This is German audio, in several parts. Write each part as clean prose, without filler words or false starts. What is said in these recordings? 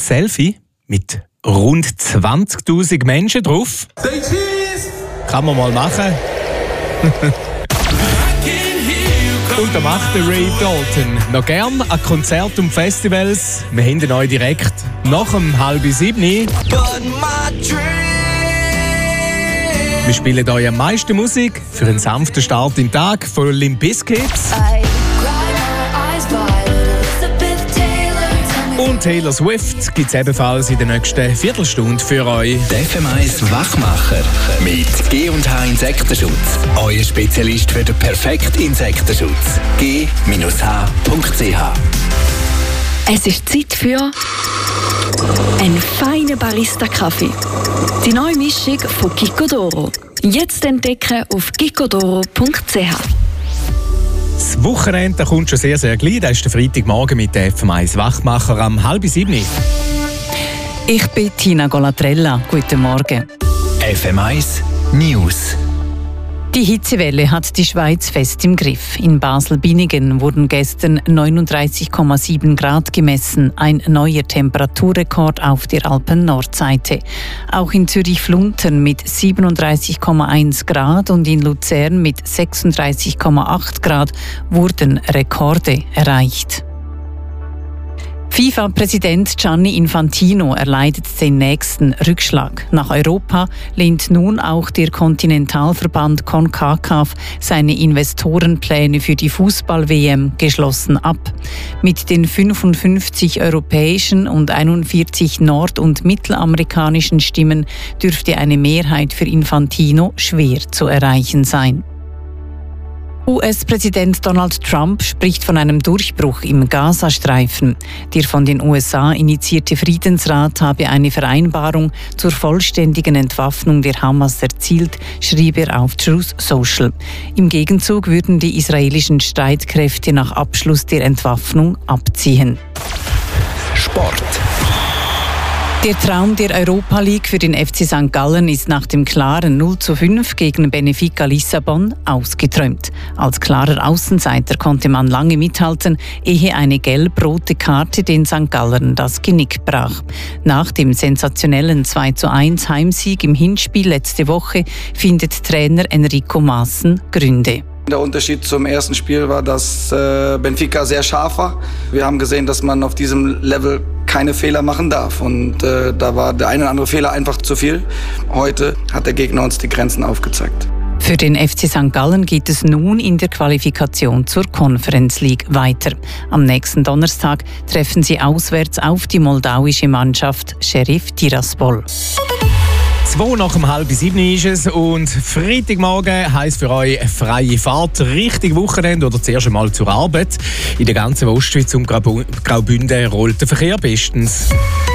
Selfie mit rund 20'000 Menschen drauf. Kann man mal machen. Und da macht der Ray Dalton noch gern an Konzerten und Festivals. Wir haben euch direkt nach dem 6:30. Wir spielen euch am meisten Musik für einen sanften Start in den Tag von Limp Bizkit. Und Taylor Swift gibt es ebenfalls in der nächsten Viertelstunde für euch. Der FM1 Wachmacher mit G&H Insektenschutz. Euer Spezialist für den perfekten Insektenschutz. G-H.ch. Es ist Zeit für einen feinen Barista-Kaffee. Die neue Mischung von Gicodoro. Jetzt entdecken auf gicodoro.ch. Das Wochenende kommt schon sehr, sehr gleich. Das ist der Freitagmorgen mit der FM1 Wachmacher am 6:30. Ich bin Tina Golatrella. Guten Morgen. FM1 News. Die Hitzewelle hat die Schweiz fest im Griff. In Basel-Binnigen wurden gestern 39,7 Grad gemessen, ein neuer Temperaturrekord auf der Alpen-Nordseite. Auch in Zürich-Fluntern mit 37,1 Grad und in Luzern mit 36,8 Grad wurden Rekorde erreicht. FIFA-Präsident Gianni Infantino erleidet den nächsten Rückschlag. Nach Europa lehnt nun auch der Kontinentalverband CONCACAF seine Investorenpläne für die Fußball-WM geschlossen ab. Mit den 55 europäischen und 41 nord- und mittelamerikanischen Stimmen dürfte eine Mehrheit für Infantino schwer zu erreichen sein. US-Präsident Donald Trump spricht von einem Durchbruch im Gazastreifen. Der von den USA initiierte Friedensrat habe eine Vereinbarung zur vollständigen Entwaffnung der Hamas erzielt, schrieb er auf Truth Social. Im Gegenzug würden die israelischen Streitkräfte nach Abschluss der Entwaffnung abziehen. Sport. Der Traum der Europa League für den FC St. Gallen ist nach dem klaren 0:5 gegen Benfica Lissabon ausgeträumt. Als klarer Außenseiter konnte man lange mithalten, ehe eine gelb-rote Karte den St. Gallern das Genick brach. Nach dem sensationellen 2:1 Heimsieg im Hinspiel letzte Woche findet Trainer Enrico Maaßen Gründe. Der Unterschied zum ersten Spiel war, dass Benfica sehr scharf war. Wir haben gesehen, dass man auf diesem Level keine Fehler machen darf. Und da war der eine oder andere Fehler einfach zu viel. Heute hat der Gegner uns die Grenzen aufgezeigt. Für den FC St. Gallen geht es nun in der Qualifikation zur Conference League weiter. Am nächsten Donnerstag treffen sie auswärts auf die moldauische Mannschaft Sheriff Tiraspol. 2 nach dem 6:30 ist es und Freitagmorgen heisst für euch freie Fahrt, richtig Wochenende oder zuerst einmal zur Arbeit. In der ganzen Ostschweiz und Graubünden rollt der Verkehr bestens.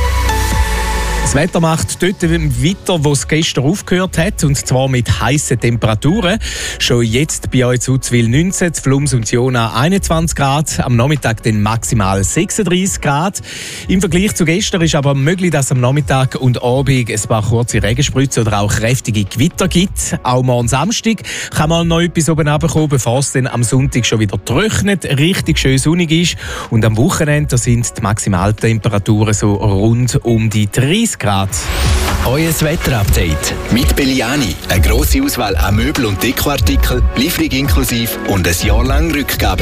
Das Wetter macht dort weiter, wo es gestern aufgehört hat, und zwar mit heissen Temperaturen. Schon jetzt bei euch zu Zwil 19, Flums und Jona 21 Grad, am Nachmittag dann maximal 36 Grad. Im Vergleich zu gestern ist aber möglich, dass am Nachmittag und Abend ein paar kurze Regenspritzen oder auch kräftige Gewitter gibt. Auch morgen Samstag kann mal noch etwas oben runterkommen, bevor es dann am Sonntag schon wieder trocknet, richtig schön sonnig ist. Und am Wochenende sind die Maximaltemperaturen so rund um die 30 Grad. Euer Wetterupdate mit Belliani. Eine grosse Auswahl an Möbel- und Dekoartikeln, Lieferung inklusive und ein Jahr lang Rückgabe.